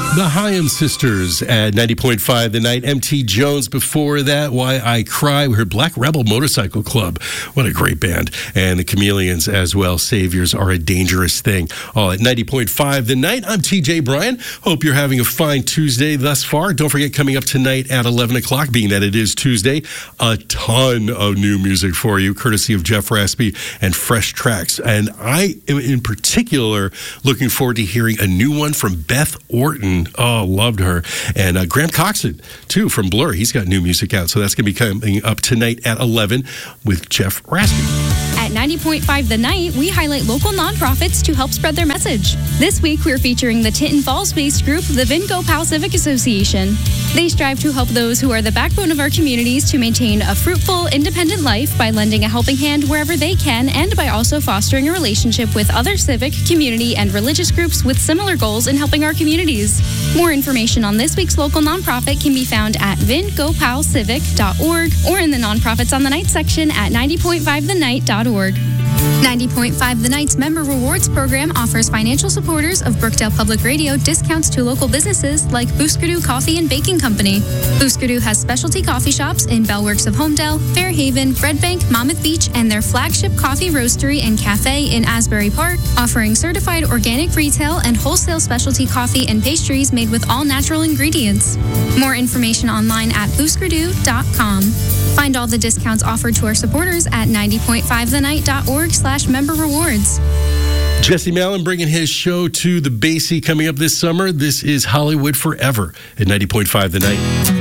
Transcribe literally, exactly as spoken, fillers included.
The Hyam Sisters at ninety point five The Night. M T Jones before that. Why I Cry. We heard Black Rebel Motorcycle Club. What a great band. And the Chameleons as well. Saviors Are a Dangerous Thing. All at ninety point five The Night. I'm T J Bryan. Hope you're having a fine Tuesday thus far. Don't forget, coming up tonight at eleven o'clock, being that it is Tuesday, a ton of new music for you, courtesy of Jeff Raspy and Fresh Tracks. And I am in particular looking forward to hearing a new one from Beth Orton. Oh, loved her. And uh, Graham Coxon, too, from Blur. He's got new music out. So that's going to be coming up tonight at eleven with Jeff Raspy. At ninety point five The Night, we highlight local nonprofits to help spread their message. This week, we're featuring the Tinton Falls-based group, the Vin-Go-Pal Civic Association. They strive to help those who are the backbone of our communities to maintain a fruitful, independent life by lending a helping hand wherever they can and by also fostering a relationship with other civic, community, and religious groups with similar goals in helping our communities. More information on this week's local nonprofit can be found at vin go pal civic dot org or in the Nonprofits on the Night section at ninety point five the night dot org. ninety point five The Night's Member Rewards program offers financial supporters of Brookdale Public Radio discounts to local businesses like Booskerdoo Coffee and Baking Company. Booskerdoo has specialty coffee shops in Bellworks of Homedale, Fairhaven, Red Bank, Monmouth Beach, and their flagship coffee roastery and cafe in Asbury Park, offering certified organic retail and wholesale specialty coffee and pastries made with all natural ingredients. More information online at booskerdoo dot com. Find all the discounts offered to our supporters at ninety point five the night dot org slash member rewards. Jesse Malin bringing his show to the Basie coming up this summer. This is Hollywood Forever at ninety point five The Night.